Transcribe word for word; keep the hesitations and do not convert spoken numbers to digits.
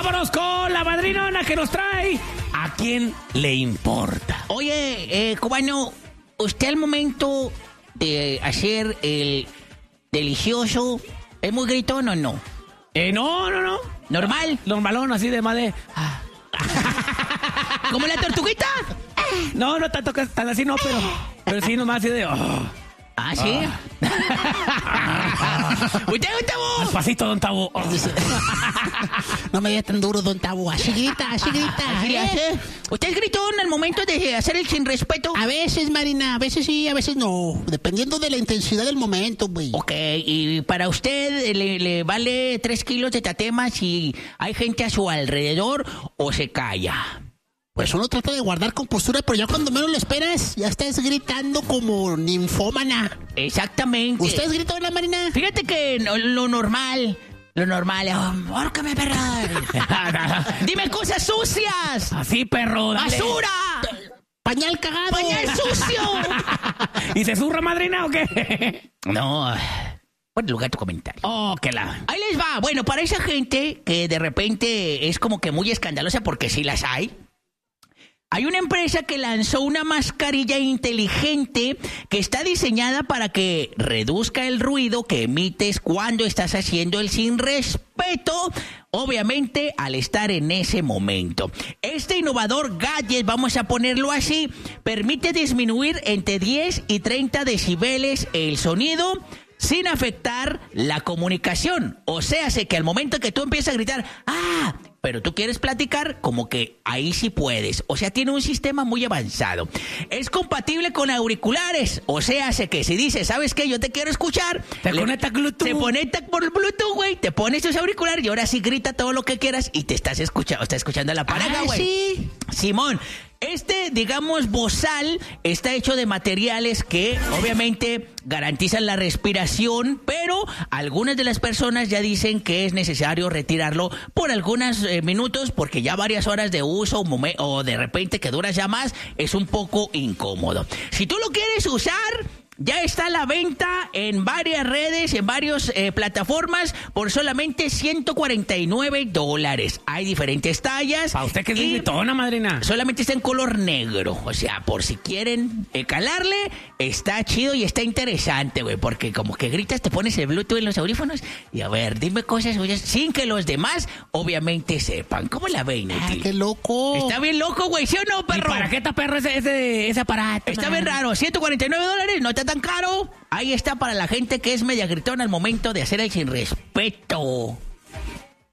Vámonos con la madrinona que nos trae. ¿A quién le importa? Oye, eh, cubano, usted al momento de hacer el delicioso, ¿es muy gritón o no? Eh, no, no, no. ¿Normal? Normalón, así de más de... Ah. ¿Como la tortuguita? No, no tanto que tan así, no, pero... Pero sí, nomás así de... Oh. Ah, ¿sí? Ah. ¿Usted, don Tabo? Despacito, don Tabo. Oh. No me digas tan duro, don Tabo. Así grita, así grita. ¿Así le hace? ¿Usted es gritón al momento de hacer el sin respeto? A veces, Marina, a veces sí, a veces no. Dependiendo de la intensidad del momento, güey. Ok, y para usted le, le vale tres kilos de tatema si hay gente a su alrededor o se calla. Pues uno trata de guardar compostura, pero ya cuando menos lo esperas, ya estás gritando como ninfómana. Exactamente. ¿Usted es gritona, Marina? Fíjate que no, lo normal, lo normal es... Oh, ¡órcame, perra! ¡Dime cosas sucias! Así, perro, dale. ¡Basura! ¡Pañal cagado! ¡Pañal sucio! ¿Y se zurra, madrina, o qué? No... Pon lugar tu comentario. Oh, que la... Ahí les va. Bueno, para esa gente que de repente es como que muy escandalosa, porque sí las hay... Hay una empresa que lanzó una mascarilla inteligente que está diseñada para que reduzca el ruido que emites cuando estás haciendo el sin respeto, obviamente al estar en ese momento. Este innovador gadget, vamos a ponerlo así, permite disminuir entre diez y treinta decibeles el sonido sin afectar la comunicación. O sea, sé que al momento que tú empiezas a gritar, ¡ah!, pero tú quieres platicar, como que ahí sí puedes. O sea, tiene un sistema muy avanzado. Es compatible con auriculares. O sea, sé que si dices, ¿sabes qué? Yo te quiero escuchar. Te le, conecta Bluetooth. Te conecta por Bluetooth, güey. Te pones tus auriculares y ahora sí grita todo lo que quieras y te estás escuchando, estás escuchando a la pareja, güey. Sí. Simón, este, digamos, bozal está hecho de materiales que obviamente garantizan la respiración, pero algunas de las personas ya dicen que es necesario retirarlo por algunos eh, minutos porque ya varias horas de uso momen- o de repente que duras ya más es un poco incómodo. Si tú lo quieres usar... Ya está a la venta en varias redes, en varias eh, plataformas, por solamente ciento cuarenta y nueve dólares. Hay diferentes tallas. ¿Para usted que es y gritona, madrina? solamente está en color negro. O sea, por si quieren eh, calarle, está chido y está interesante, güey. Porque como que gritas, te pones el Bluetooth en los audífonos y a ver, dime cosas suyas sin que los demás, obviamente, sepan. ¿Cómo la ven, Ah, Neti? qué loco. Está bien loco, güey, ¿sí o no, ¿Y perro? para qué está, perro, ese, ese, ese aparato? Está man? bien raro, ciento cuarenta y nueve dólares, no está tan caro. Ahí está para la gente que es media gritona al momento de hacer el sin respeto.